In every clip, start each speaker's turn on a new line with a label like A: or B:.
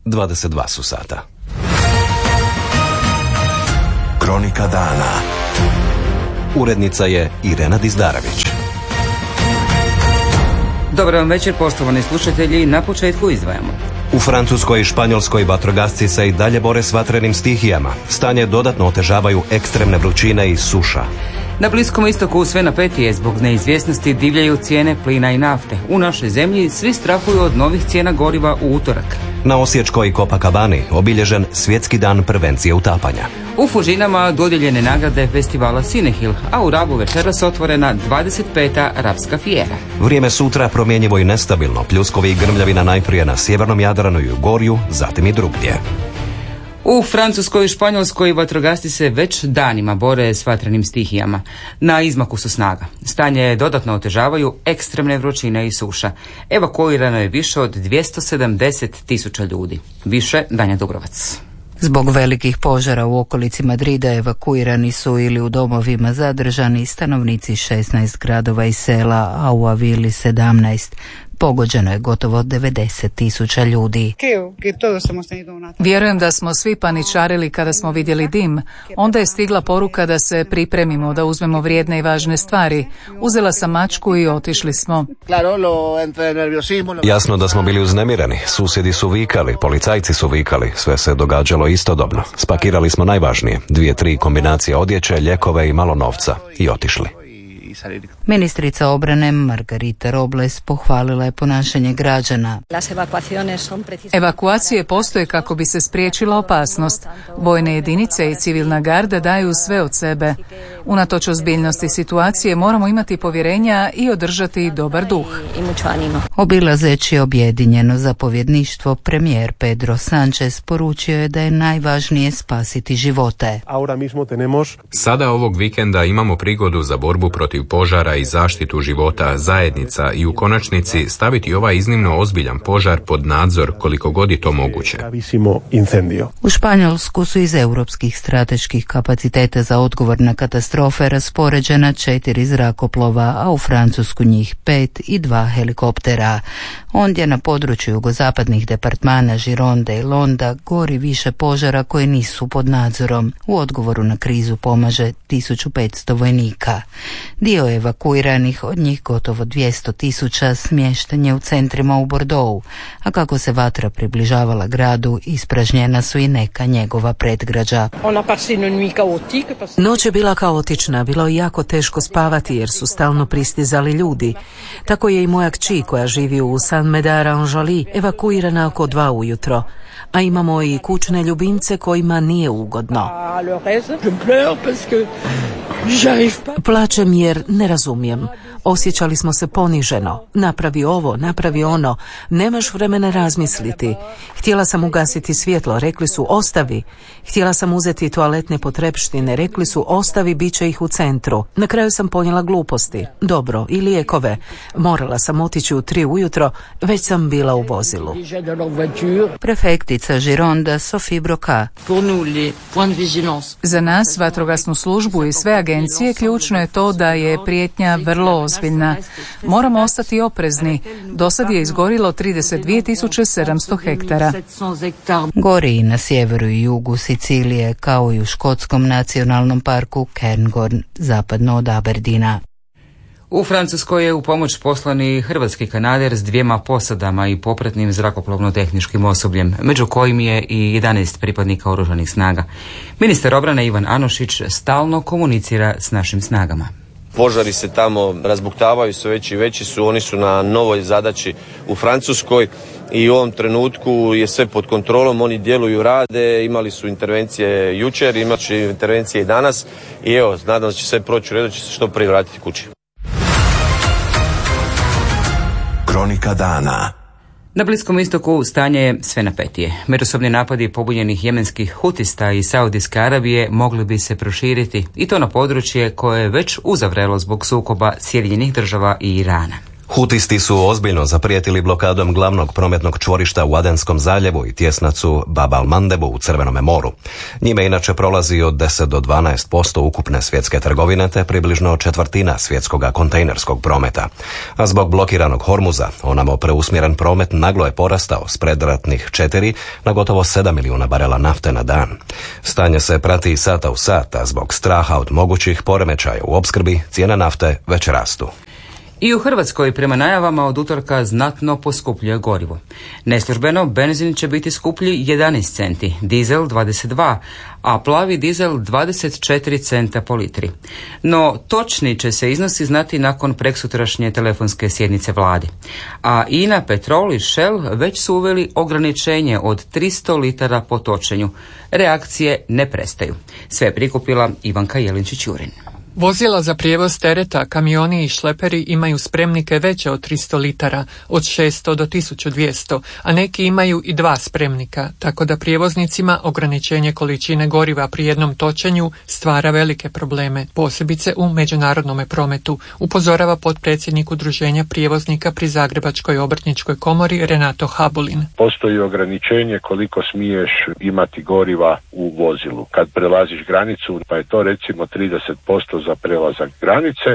A: 22 su sata.
B: Kronika dana.
A: Urednica je Irena Dizdarević.
C: Dobar vam večer, poštovani slušatelji. Na početku izdvajamo.
A: U Francuskoj i Španjolskoj vatrogasci se i dalje bore s vatrenim stihijama. Stanje dodatno otežavaju ekstremne vrućine i suša.
C: Na Bliskom istoku sve napetije zbog neizvjesnosti divljaju cijene plina i nafte. U našoj zemlji svi strahuju od novih cijena goriva u utorak.
A: Na Osječkoj Copacabani obilježen Svjetski dan prevencije utapanja.
C: U Fužinama dodijeljene nagrade festivala Cinehil, a u Rabu večeras otvorena 25. Rapska fijera.
A: Vrijeme sutra promjenjivo i nestabilno, pljuskovi i grmljavina najprije na sjevernom Jadranu i u Gorju, zatim i drugdje.
C: U Francuskoj i Španjolskoj vatrogasci se već danima bore s vatrenim stihijama. Na izmaku su snaga. Stanje dodatno otežavaju ekstremne vrućine i suša. Evakuirano je više od 270.000 ljudi. Više Danja Dubrovac.
D: Zbog velikih požara u okolici Madrida evakuirani su ili u domovima zadržani stanovnici 16 gradova i sela, a u Avili 17. Pogođeno je gotovo 90.000 ljudi.
E: Vjerujem da smo svi paničarili kada smo vidjeli dim. Onda je stigla poruka da se pripremimo, da uzmemo vrijedne i važne stvari. Uzela sam mačku i otišli smo.
A: Jasno da smo bili uznemireni. Susjedi su vikali, policajci su vikali. Sve se događalo istodobno. Spakirali smo najvažnije. 2-3 kombinacije odjeće, lijekove i malo novca. I otišli.
D: Ministrica obrane Margarita Robles pohvalila je ponašanje građana.
E: Evakuacije postoje kako bi se spriječila opasnost. Vojne jedinice i civilna garda daju sve od sebe. Unatoč ozbiljnosti situacije moramo imati povjerenja i održati dobar duh.
D: Obilazeći objedinjeno zapovjedništvo, premijer Pedro Sánchez poručio je da je najvažnije spasiti živote.
F: Sada ovog vikenda imamo prigodu za borbu protiv požara i zaštitu života zajednica i u konačnici staviti ovaj iznimno ozbiljan požar pod nadzor koliko god je to moguće.
D: U Španjolsku su iz europskih strateških kapaciteta za odgovor na katastrofe raspoređena 4 zrakoplova, a u Francusku njih 5 i 2 helikoptera. Ondje na području jugozapadnih departmana Gironde i Londa gori više požara koji nisu pod nadzorom. U odgovoru na krizu pomaže 1500 vojnika. Dio evakuiranih, od njih gotovo 200.000, smješten je u centrima u Bordeauxu, a kako se vatra približavala gradu, ispražnjena su i neka njegova predgrađa.
G: Noć je bila kaotična, bilo je jako teško spavati jer su stalno pristizali ljudi. Tako je i moja kći koja živi u Saint-Médard-en-Joly evakuirana oko 2 ujutro. A imamo i kućne ljubimce kojima nije ugodno. Plačem jer ne razumijem. Osjećali smo se poniženo. Napravi ovo, napravi ono. Nemaš vremena razmisliti. Htjela sam ugasiti svjetlo, rekli su ostavi. Htjela sam uzeti toaletne potrepštine, rekli su ostavi, bit će ih u centru. Na kraju sam ponijela gluposti. Dobro, i lijekove. Morala sam otići u 3 ujutro, već sam bila u vozilu.
D: Prefektica Gironda Sophie Broca.
E: Za nas, vatrogasnu službu i sve agencije, ključno je to da je prijetnja vrlo ozbiljna. Moramo ostati oprezni. Do sad je izgorilo 32.700 hektara.
D: Gori i na sjeveru i jugu Sicilije, kao i u škotskom nacionalnom parku Cairngorm, zapadno od Aberdeena.
C: U Francuskoj je u pomoć poslani hrvatski kanader s 2 posadama i popratnim zrakoplovno-tehničkim osobljem, među kojim je i 11 pripadnika oružanih snaga. Ministar obrane Ivan Anušić stalno komunicira s našim snagama.
H: Požari se tamo razbuktavaju, sve veći i veći su, oni su na novoj zadaći u Francuskoj i u ovom trenutku je sve pod kontrolom, oni djeluju, rade, imali su intervencije jučer, imat će intervencije i danas i evo, nadam se da će sve proći u redu, će se što prije vratiti kući.
B: Kronika dana.
C: Na Bliskom istoku stanje je sve napetije. Međusobni napadi pobunjenih jemenskih hutista i Saudijske Arabije mogli bi se proširiti i to na područje koje je već uzavrelo zbog sukoba Sjedinjenih Država i Irana.
A: Hutisti su ozbiljno zaprijetili blokadom glavnog prometnog čvorišta u Adenskom zaljevu i tjesnacu Bab al-Mandebu u Crvenome moru. Njime inače prolazi od 10 do 12% ukupne svjetske trgovine te približno četvrtina svjetskoga kontejnerskog prometa. A zbog blokiranog Hormuza, onamo preusmjeren promet naglo je porastao s predratnih 4 na gotovo 7 milijuna barela nafte na dan. Stanje se prati iz sata u sat, a zbog straha od mogućih poremećaja u opskrbi cijene nafte već rastu.
C: I u Hrvatskoj prema najavama od utorka znatno poskupljuje gorivo. Neslužbeno benzin će biti skuplji 11 centi, dizel 22, a plavi dizel 24 centa po litri. No točni će se iznosi znati nakon preksutrašnje telefonske sjednice vlade. A INA, Petrol i Shell već su uveli ograničenje od 300 litara po točenju. Reakcije ne prestaju. Sve je prikupila Ivanka Jelinčić-Jurin.
I: Vozila za prijevoz tereta, kamioni i šleperi imaju spremnike veće od 300 litara, od 600 do 1200, a neki imaju i 2 spremnika, tako da prijevoznicima ograničenje količine goriva pri jednom točenju stvara velike probleme, posebice u međunarodnom prometu, upozorava potpredsjednik Udruženja prijevoznika pri Zagrebačkoj obrtničkoj komori Renato Habulin.
J: Postoji ograničenje koliko smiješ imati goriva u vozilu. Kad prelaziš granicu, pa je to recimo 30% za prelazak granice,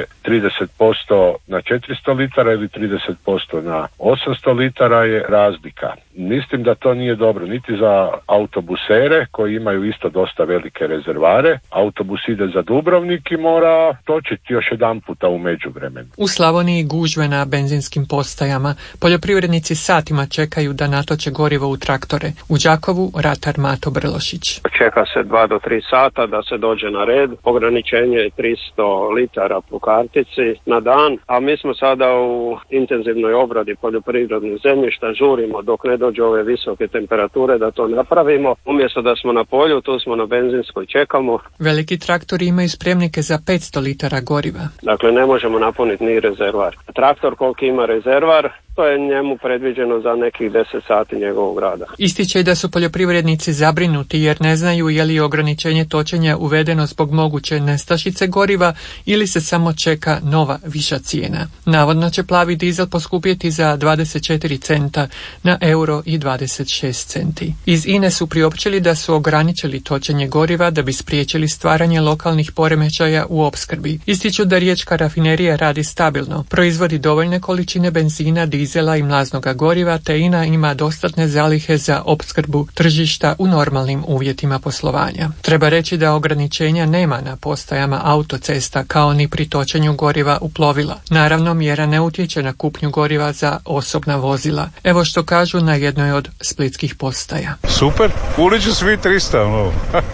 J: 30% na 400 litara ili 30% na 800 litara je razlika. Mislim da to nije dobro niti za autobusere koji imaju isto dosta velike rezervare. Autobus ide za Dubrovnik i mora točiti još jedan puta u međuvremenu.
I: U Slavoniji gužve na benzinskim postajama. Poljoprivrednici satima čekaju da natoče gorivo u traktore. U Đakovu ratar Mato Brlošić.
K: Čeka se 2 do 3 sata da se dođe na red. Ograničenje je 300 litara po kartici na dan, a mi smo sada u intenzivnoj obradi poljoprivrednih zemljišta, žurimo dok ne dođe ove visoke temperature da to napravimo. Umjesto da smo na polju, tu smo na benzinskoj, čekamo.
I: Veliki traktori imaju spremnike za 500 litara goriva.
K: Dakle, ne možemo napuniti ni rezervar. Traktor koliko ima rezervar, to je njemu predviđeno za nekih 10 sati njegovog rada.
I: Ističe da su poljoprivrednici zabrinuti jer ne znaju je li ograničenje točenja uvedeno zbog moguće nestašice goriva ili se samo čeka nova viša cijena. Navodno će plavi dizel poskupjeti za 24 centa na euro i 26 centi. Iz INE su priopćili da su ograničili točenje goriva da bi spriječili stvaranje lokalnih poremećaja u opskrbi. Ističu da riječka rafinerija radi stabilno, proizvodi dovoljne količine benzina, dizela i mlaznoga goriva, te INA ima dostatne zalihe za opskrbu tržišta u normalnim uvjetima poslovanja. Treba reći da ograničenja nema na postajama autocesta kao ni pri točenju goriva u plovila. Naravno, mjera ne utječe na kupnju goriva za osobna vozila. Evo što kažu na jednoj od splitskih postaja.
L: Super, uliču svi 300.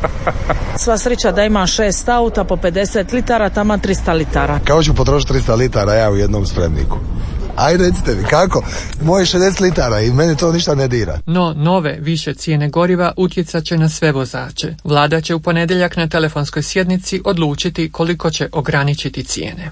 M: Sva sreća da ima 6 auta po 50 litara, tamo 300 litara.
N: Kako ću potrošiti 300 litara ja u jednom spremniku? Ajde, recite mi, kako? Moje 60 litara i meni to ništa ne dira.
I: No, nove više cijene goriva utjecat će na sve vozače. Vlada će u ponedjeljak na telefonskoj sjednici odlučiti koliko će ograničiti cijene.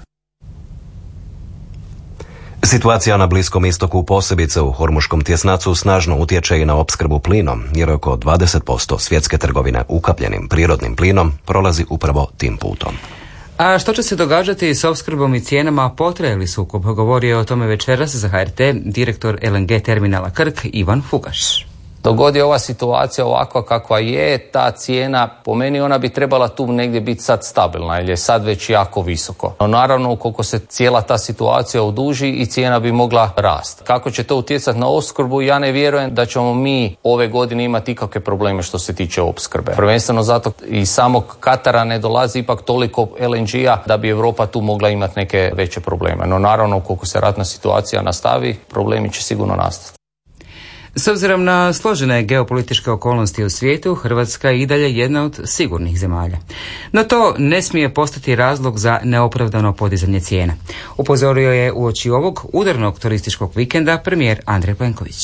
A: Situacija na Bliskom istoku, posebice u Hormuškom tjesnacu, snažno utječe i na opskrbu plinom, jer oko 20% svjetske trgovine ukapljenim prirodnim plinom prolazi upravo tim putom.
C: A što će se događati s opskrbom i cijenama, potraje li sukob? Govorio je o tome večeras za HRT direktor LNG terminala Krk Ivan Fugaš.
O: Dogodi ova situacija ovakva kakva je, ta cijena, po meni ona bi trebala tu negdje biti sad stabilna, jer je sad već jako visoko. No naravno, ukoliko se cijela ta situacija oduži i cijena bi mogla rasti. Kako će to utjecati na opskrbu, ja ne vjerujem da ćemo mi ove godine imati ikakve probleme što se tiče opskrbe. Prvenstveno zato iz samog Katara ne dolazi ipak toliko LNG-a da bi Europa tu mogla imati neke veće probleme. No naravno, ukoliko se ratna situacija nastavi, problemi će sigurno nastati.
C: S obzirom na složene geopolitičke okolnosti u svijetu, Hrvatska je i dalje jedna od sigurnih zemalja. No to ne smije postati razlog za neopravdano podizanje cijena. Upozorio je uoči ovog udarnog turističkog vikenda premijer Andrej Plenković.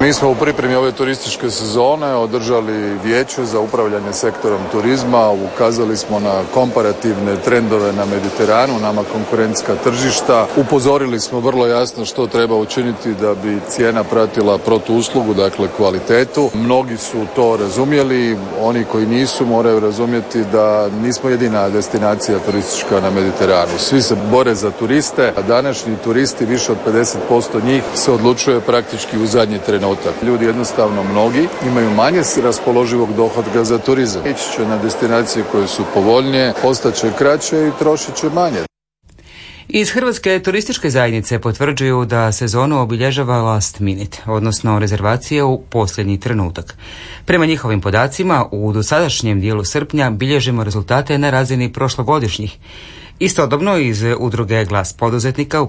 L: Mi smo u pripremi ove turističke sezone održali vijeće za upravljanje sektorom turizma, ukazali smo na komparativne trendove na Mediteranu, nama konkurentska tržišta. Upozorili smo vrlo jasno što treba učiniti da bi cijena pratila protuuslugu, dakle kvalitetu. Mnogi su to razumjeli, oni koji nisu moraju razumjeti da nismo jedina destinacija turistička na Mediteranu. Svi se bore za turiste, a današnji turisti, više od 50% njih, se odlučuje praktički u zadnji trenutak. Ljudi jednostavno mnogi imaju manje raspoloživog dohotka za turizam. Ići će na destinacije koje su povoljnije, ostaće kraće i trošit će manje.
C: Iz Hrvatske turističke zajednice potvrđuju da sezonu obilježava last minute, odnosno rezervacije u posljednji trenutak. Prema njihovim podacima, u dosadašnjem dijelu srpnja bilježimo rezultate na razini prošlogodišnjih. Istodobno iz udruge Glas poduzetnika